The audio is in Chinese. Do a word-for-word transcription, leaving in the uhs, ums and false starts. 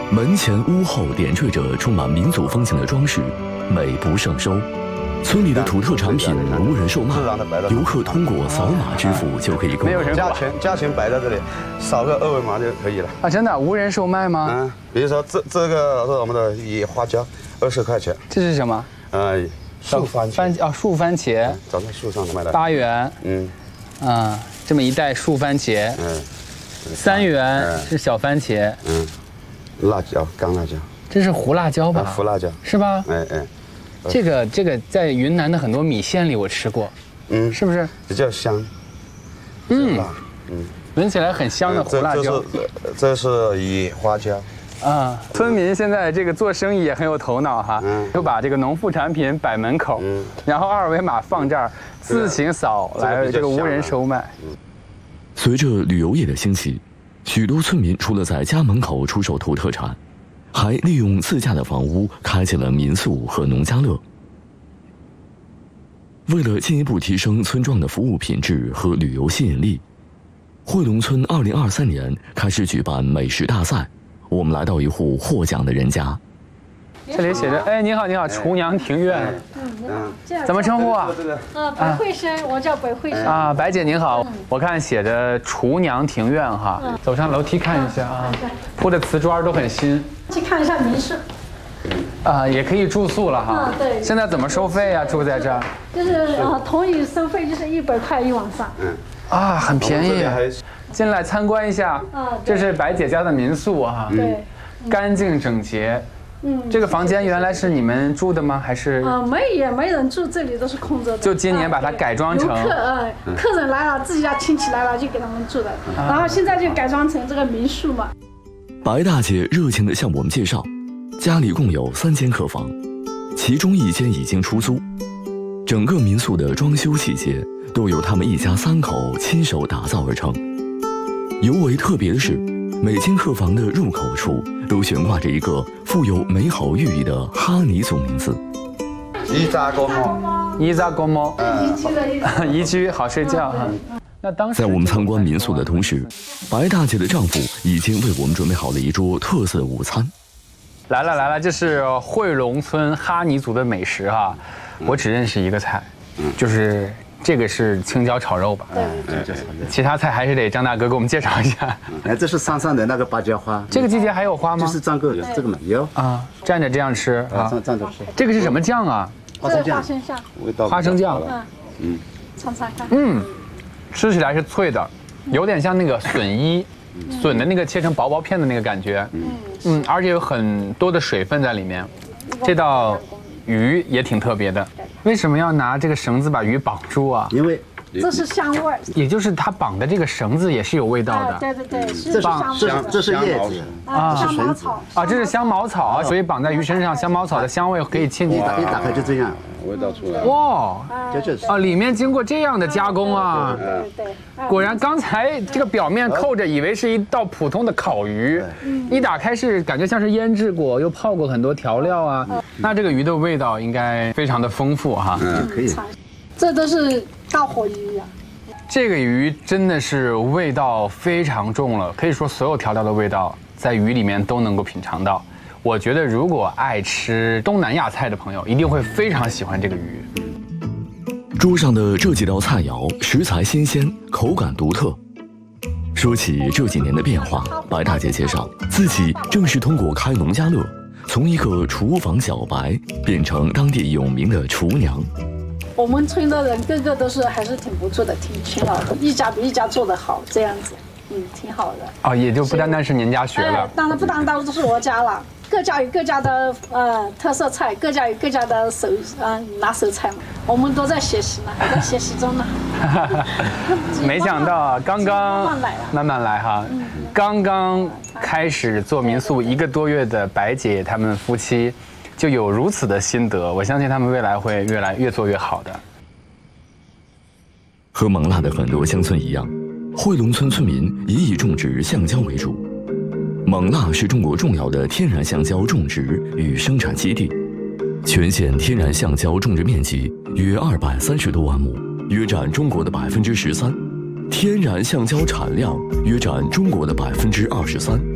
门前屋后点缀着充满民族风情的装饰，美不胜收。村里的土特产品无人售卖，游客通过扫码支付就可以购买。 没有人价钱价钱摆在这里，扫个二维码就可以了。 啊，真的无人售卖吗？ 嗯，比如说这这个是我们的野花椒，二十块钱。 这是什么？ 呃，树番茄。 番哦，树番茄。 长在树上的卖的。 八元。 嗯。 啊，这么一袋树番茄。 嗯。 三元是小番茄。 嗯。辣椒，干辣椒。 这是胡辣椒吧？ 胡辣椒。 是吧？ 哎哎。 这个这个在云南的很多米线里我吃过，嗯，是不是比较香？ 嗯嗯，闻起来很香的胡辣椒。 这是野花椒。 啊，村民现在这个做生意也很有头脑哈，就把这个农副产品摆门口，然后二维码放这儿，自行扫来这个无人收卖。 随着旅游业的兴起，许多村民除了在家门口出售土特产，还利用自家的房屋开启了民宿和农家乐。为了进一步提升村庄的服务品质和旅游吸引力，汇龙村二零二三年开始举办美食大赛。我们来到一户获奖的人家， 这里写着：“哎，你好，你好，厨娘庭院。” 嗯，你好， 怎么称呼啊？ 呃，白慧生，我叫白慧生。 啊，白姐您好，我看写着厨娘庭院哈，走上楼梯看一下啊，铺的瓷砖都很新。 去看一下民宿。 啊，也可以住宿了哈。 嗯，对。 现在怎么收费呀？住在这儿？ 就是呃，统一收费就是一百块一晚上。 嗯。 啊，很便宜。进来参观一下。啊。这是白姐家的民宿啊。 对。 干净整洁。嗯。这个房间原来是你们住的吗？还是？ 啊，没也没人住，这里都是空着的。 就今年把它改装成。 游客呃，客人来了，自己家亲戚来了就给他们住的，然后现在就改装成这个民宿嘛。 白大姐热情地向我们介绍，家里共有三间客房，其中一间已经出租。整个民宿的装修细节都由他们一家三口亲手打造而成。尤为特别的是，每间客房的入口处都悬挂着一个富有美好寓意的哈尼族名字。 伊扎公猫， 伊扎公猫，宜居好睡觉哈。那当时在我们参观民宿的同时，白大姐的丈夫已经为我们准备好了一桌特色午餐。 来了来了，这是汇龙村哈尼族的美食哈，我只认识一个菜，就是这个是青椒炒肉吧？ 对对，其他菜还是得张大哥给我们介绍一下。 哎，这是山上的那个芭蕉花。 这个季节还有花吗？ 就是这个这个嘛，有啊，蘸着这样吃啊， 蘸着吃。 这个是什么酱啊？ 花生酱。花生酱。 味道。 花生酱。 嗯嗯，尝尝看。 嗯。吃起来是脆的，有点像那个笋衣，笋的那个切成薄薄片的那个感觉，嗯，而且有很多的水分在里面。这道鱼也挺特别的，为什么要拿这个绳子把鱼绑住啊？ 因为这是香味儿， 也就是它绑的这个绳子也是有味道的。 对对对，是这香是这是叶子啊，香茅草啊，这是香茅草啊，所以绑在鱼身上，香茅草的香味可以沁进来。 一打开就这样。 味道出来哇， 这就是啊，里面经过这样的加工啊， 对对对， 果然刚才这个表面扣着，以为是一道普通的烤鱼，一打开是感觉像是腌制过，又泡过很多调料啊，那这个鱼的味道应该非常的丰富哈。 嗯，可以。 这都是大火鱼啊。 这个鱼真的是味道非常重了，可以说所有调料的味道在鱼里面都能够品尝到。我觉得如果爱吃东南亚菜的朋友，一定会非常喜欢这个鱼。 桌上的这几道菜肴，食材新鲜，口感独特。说起这几年的变化，白大姐介绍，自己正是通过开农家乐，从一个厨房小白变成当地有名的厨娘。 我们村的人个个都是还是挺不错的，挺勤劳的，一家比一家做得好，这样子，嗯，挺好的。 啊，也就不单单是您家学了， 哎、当然不单单都是我家了。各家有各家的呃特色菜，各家有各家的手呃拿手菜嘛，我们都在学习呢，还在学习中呢。 没想到刚刚慢慢来了， 慢慢来哈，嗯、刚刚开始做民宿一个多月的白姐他们夫妻就有如此的心得，我相信他们未来会越来越做越好的。 和勐腊的很多乡村一样，汇龙村村民也以种植橡胶为主。勐腊是中国重要的天然橡胶种植与生产基地，全县天然橡胶种植面积约二百三十多万亩，约占中国的百分之十三，天然橡胶产量约占中国的百分之二十三。